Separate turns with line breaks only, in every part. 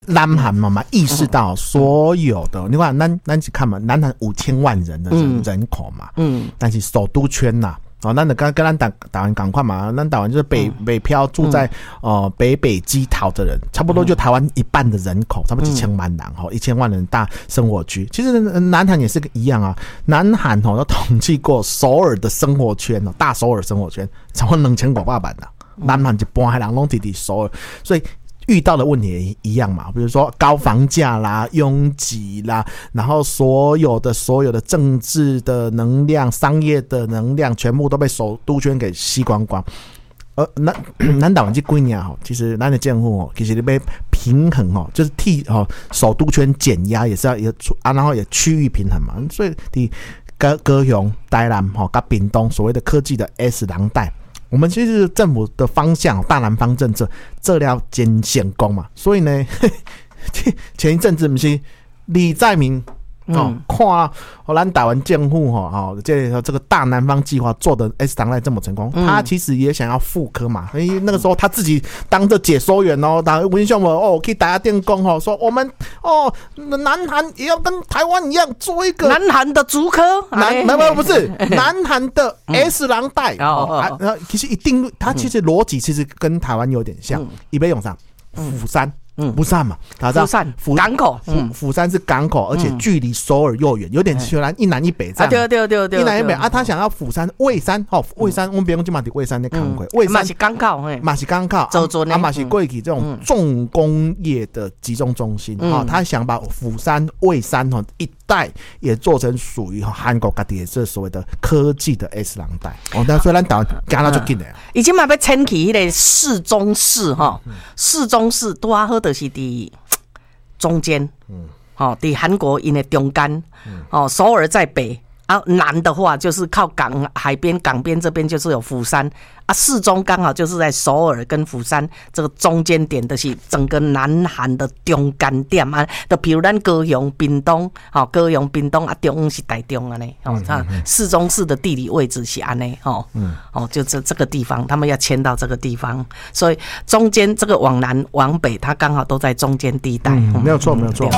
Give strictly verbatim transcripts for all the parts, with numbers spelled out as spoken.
南韩嘛嘛意识到所有的，你看咱咱去看嘛，南韩五千万人的人、嗯、人口嘛，嗯，但是首都圈呐、啊。哦，那你跟跟咱打打完赶快嘛，咱打完就是北、嗯、北漂住在、嗯、呃北北基桃的人，差不多就台湾一半的人口，差不多几千万人哈、嗯，一千万人大生活区。其实南韩也是个一样啊，南韩哦，都统计过首尔的生活圈哦，大首尔生活圈差不多两千五百万的，南韩一半还人拢伫伫首尔，所以。遇到的问题也一样嘛，比如说高房价啦、拥挤啦，然后所有的所有的政治的能量、商业的能量，全部都被首都圈给吸光光。呃，那咱台湾这几年吼，其实咱的政府吼，其实你要平衡吼，就是替吼首都圈减压，也是要也啊，然后也区域平衡嘛。所以伫高高雄、台南吼、甲屏东所谓的科技的 S 廊带。我们其实政府的方向大南方政策这要兼成功嘛，所以呢，前一阵子不是李在明哦，看哦，咱台湾政府哈哦，这这个大南方计划做的 S 廊带这么成功，嗯、他其实也想要复刻嘛。因为那个时候他自己当着解说员哦，当文雄哦，可以打电工哦，说我们哦，南韩也要跟台湾一样做一个
南韩的竹科，
南没有不是南韩的 S 廊带、嗯、哦，啊、其实一定，他其实逻辑其实跟台湾有点像，一杯用上釜山。嗯，釜山嘛，大家知道
釜山港口，
釜釜山是港口，而且距离首尔又远，有点虽然一南一北这样。
对对对对，
一南一北啊，他想要釜山、蔚山哦，蔚山我们别用金马底蔚山那港口，蔚山
嘛是港口，
嘛是港口，
走走
啊嘛是过去这种重工业的集中中心啊，他想把釜山、蔚山哦一带也做成属于韩国各地这所谓的科技的 S 廊带哦，但虽然台湾加了就紧了，
已经嘛要迁去迄个市中市哈，市中市多好就是伫中间，嗯，哦，伫韩国因的中间，哦，首尔在北。啊，南的话就是靠港海边港边这边就是有釜山啊，市中刚好就是在首尔跟釜山这个中间点的是整个南韩的中间点啊，就比如咱高雄、屏东，好、哦、高雄、屏东啊，中央是台中啊呢，哦，它市中市的地理位置是安呢，哦，嗯，哦，就这这个地方，他们要迁到这个地方，所以中间这个往南往北，它刚好都在中间地带，
嗯嗯、没有错，没有错。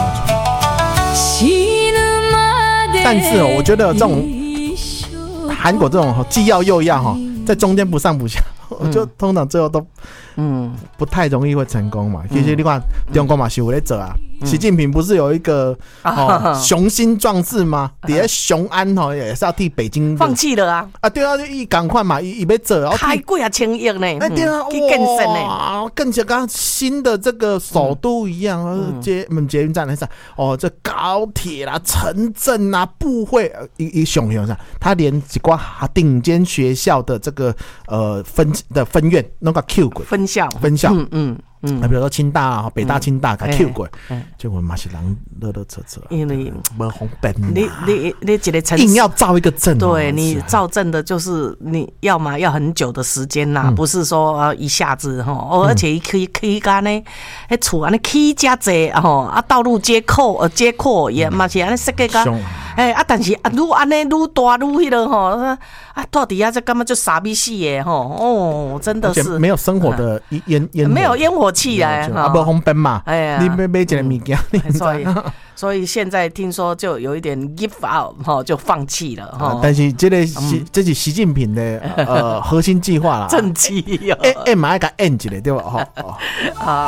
但是哦，我觉得这种韩国这种既要又要哈，在中间不上不下，我就通常最后都嗯不太容易会成功嘛。其实你看中国嘛是有在做啊，习近平不是有一个哦雄心壮志吗？底下雄安哦也是要替北京
放弃了啊
啊对啊，就一赶快嘛，一一被做，
开几啊千亿呢？
哎对啊，
去建设呢，
更像刚新的这个首都一样，嗯、捷嗯捷运站那上哦，这高铁啦、城镇啦、部会一一熊熊上，他连几挂顶尖学校的这个呃分的分院那个 Q 过
分校
分校，
嗯嗯。
嗯，比如说清大啊、北大、清大，给 Q 过，结果嘛是人乐乐车车，
因为
没红本，
你你你这个城市
硬要造一个镇，
对你造镇的就是你要嘛要很久的时间呐，不是说啊一下子哈，哦，而且可以可以干呢，哎，厝安尼起加济吼，啊，道路接口呃接阔也嘛是安尼设计个，哎啊，但是啊，愈安尼愈大愈迄个吼，啊，到底下这干嘛就傻逼死耶吼，哦，真的是
没有生活的烟烟，
没有烟火。气来
啊，不红本嘛，
哎呀，
你买买一个物件，
所以所以现在听说就有一点 give out 哈，就放弃了哈。
但是这个习这是习近平的呃核心计划啦，
政绩哟，
哎哎，马上给 end 起来对吧？哈啊。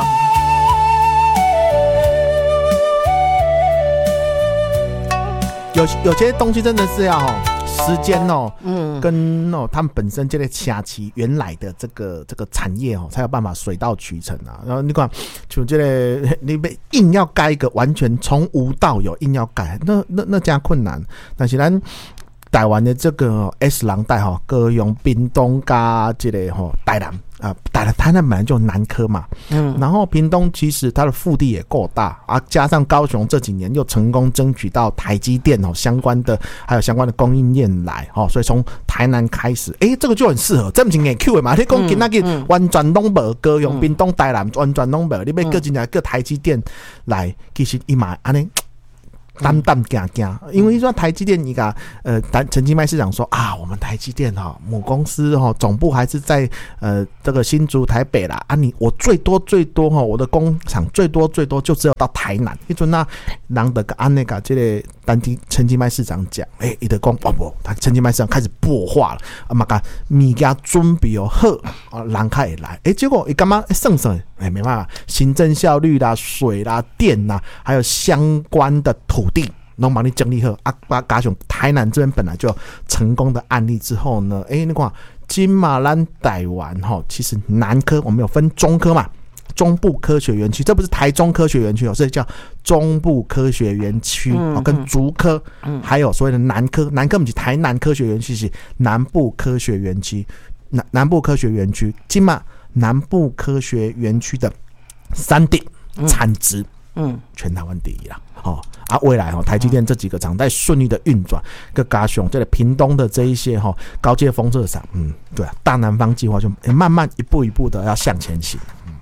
有有些东西真的是要时间哦，嗯，跟哦他们本身这类卡其原来的这个这个产业哦，才有办法水到渠成啊。然后你看，就这类你被硬要盖一个完全从无到有，硬要盖，那那那加困难。但是咱台湾的这个 S 廊带哈，高雄、屏东加这类哈台南。啊，台南台南本来就南科嘛，嗯，然后屏东其实它的腹地也够大啊，加上高雄这几年又成功争取到台积电哦相关的，还有相关的供应链来哦，所以从台南开始，哎、欸，这个就很适合，这不是硬 Q 的嘛？你讲今那个完全拢无，高雄、屏东、台南完全拢无，你要各进来各台积电来，其实伊嘛安尼。 淡淡行行，因为说台积电，你讲呃，陈其迈市长说啊，我们台积电哈、哦、母公司哈、哦、总部还是在呃这个新竹台北啦啊你，我最多最多哈、哦，我的工厂最多最多就只有到台南，迄阵那人的按那个这个单听陈其迈市长讲，哎、欸，伊就讲哇不，他陈其迈市长开始破化了啊嘛个物件准备哦好啊，人开会来，哎、欸，结果伊干嘛省省？哎、欸，没办法，行政效率啦、水啦、电啦，还有相关的土地，拢帮你整理好啊。把加上台南这边本来就有成功的案例之后呢，哎、欸，你看金马兰台湾哈，其实南科我们有分中科嘛。中部科学园区，这不是台中科学园区哦，这叫中部科学园区、嗯哦、跟竹科、嗯，还有所谓的南科，南科不是台南科学园区，是南部科学园区，南南部科学园区，今嘛南部科学园区的三地产值，嗯，全台湾第一啦，哦啊，未来哈、哦，台积电这几个厂在顺利的运转，跟加上这个屏东的这一些哈、哦、高阶封测厂，嗯，对啊，大南方计划就慢慢一步一步的要向前行。嗯